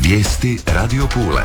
Vijesti Radio Pule.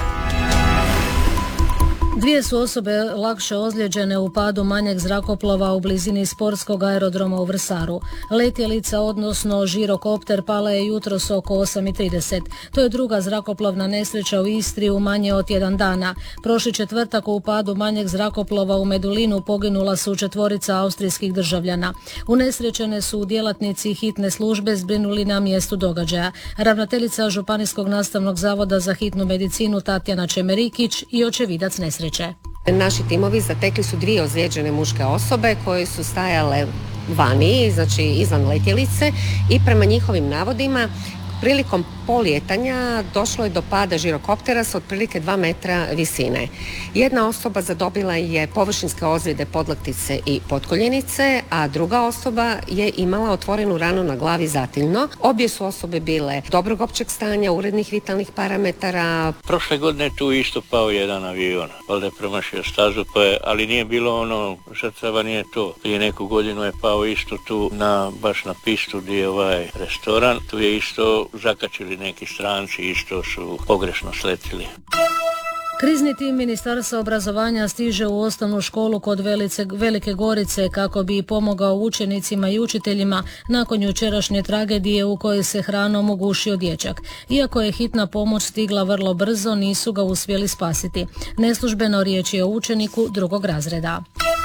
Dvije su osobe lakše ozlijeđene u padu manjeg zrakoplova u blizini sportskog aerodroma u Vrsaru. Letjelica, odnosno žirokopter, pala je jutros oko 8:30. To je druga zrakoplovna nesreća u Istri u manje od jedan dana. Prošli četvrtak u padu manjeg zrakoplova u Medulinu poginula su 4 austrijskih državljana. Unesrećene su djelatnici hitne službe zbrinuli na mjestu događaja. Ravnateljica Županijskog nastavnog zavoda za hitnu medicinu Tatjana Čemerikić i očevidac nesreće. Naši timovi zatekli su 2 ozlijeđene muške osobe koje su stajale vani, znači izvan letjelice, i prema njihovim navodima prilikom polijetanja došlo je do pada žirokoptera s otprilike 2 metra visine. Jedna osoba zadobila je površinske ozljede podlaktice i potkoljenice, a druga osoba je imala otvorenu ranu na glavi zatiljno. Obje su osobe bile dobrog općeg stanja, urednih vitalnih parametara. Prošle godine tu isto pao jedan avion, valjda je promašio stazu, ali nije bilo žrtava nije to. Prije neku godinu je pao isto tu baš na pistu gdje je ovaj restoran. Tu je isto zakačili neki stranci, isto su pogrešno sletili. Krizni tim Ministarstva obrazovanja stiže u osnovnu školu kod Velike Gorice kako bi pomogao učenicima i učiteljima nakon jučerašnje tragedije u kojoj se hranom ugušio dječak. Iako je hitna pomoć stigla vrlo brzo, nisu ga uspjeli spasiti. Neslužbeno riječ je o učeniku 2. razreda.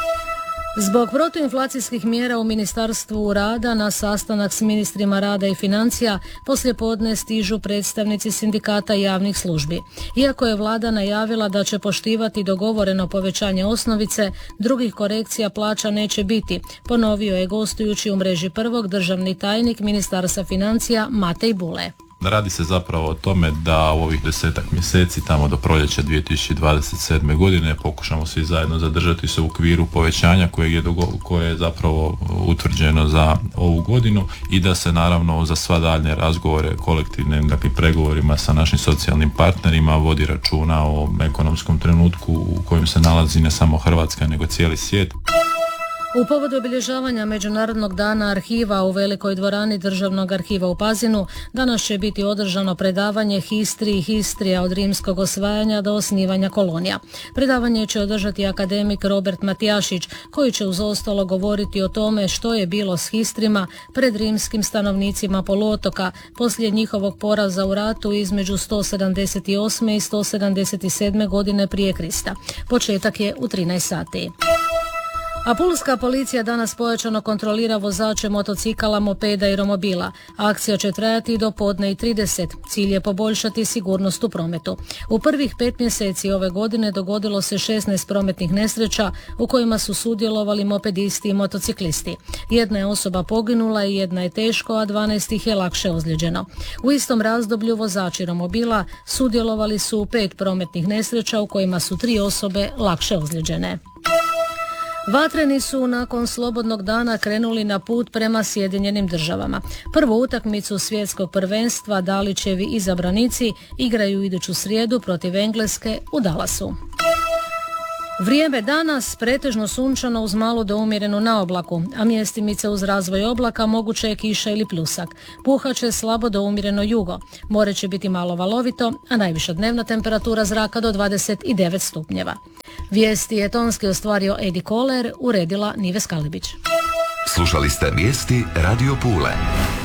Zbog protuinflacijskih mjera u Ministarstvu rada na sastanak s ministrima rada i financija poslijepodne stižu predstavnici sindikata javnih službi. Iako je vlada najavila da će poštivati dogovoreno povećanje osnovice, drugih korekcija plaća neće biti, ponovio je gostujući u mreži Prvog državni tajnik Ministarstva financija Matej Bule. Radi se zapravo o tome da u ovih 10 mjeseci, tamo do proljeća 2027. godine, pokušamo svi zajedno zadržati se u okviru povećanja koje je zapravo utvrđeno za ovu godinu i da se naravno za sva daljnje razgovore, kolektivne, dakle pregovorima sa našim socijalnim partnerima vodi računa o ekonomskom trenutku u kojem se nalazi ne samo Hrvatska nego cijeli svijet. U povodu obilježavanja Međunarodnog dana arhiva u Velikoj dvorani Državnog arhiva u Pazinu danas će biti održano predavanje Histrija od rimskog osvajanja do osnivanja kolonija. Predavanje će održati akademik Robert Matijašić, koji će uz ostalo govoriti o tome što je bilo s Histrima pred rimskim stanovnicima poluotoka poslije njihovog poraza u ratu između 178. i 177. godine prije Krista. Početak je u 13 sati. A pulska policija danas pojačano kontrolira vozače motocikala, mopeda i romobila. Akcija će trajati do podne i 30. Cilj je poboljšati sigurnost u prometu. U prvih 5 mjeseci ove godine dogodilo se 16 prometnih nesreća u kojima su sudjelovali mopedisti i motociklisti. Jedna je osoba poginula i jedna je teško, a 12 ih je lakše ozlijeđeno. U istom razdoblju vozači romobila sudjelovali su u 5 prometnih nesreća u kojima su 3 osobe lakše ozlijeđene. Vatreni su nakon slobodnog dana krenuli na put prema Sjedinjenim državama. Prvu utakmicu svjetskog prvenstva Dalićevi izabranici igraju iduću srijedu protiv Engleske u Dallasu. Vrijeme danas pretežno sunčano uz malu do umjerenu naoblaku, a mjestimice uz razvoj oblaka moguće je kiša ili pljusak. Puhat će slabo do umjereno jugo. More će biti malo valovito, a najviša dnevna temperatura zraka do 29 stupnjeva. Vijesti je tonski ostvario Edi Koler, uredila Nives Kalibić. Slušali ste vijesti Radio Pule.